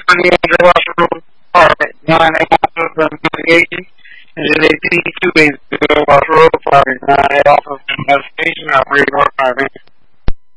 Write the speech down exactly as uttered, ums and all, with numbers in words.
the Washington Department, nine eight office of investigation, and J P two eight zero Washington Department, nine eight office of investigation, operating department.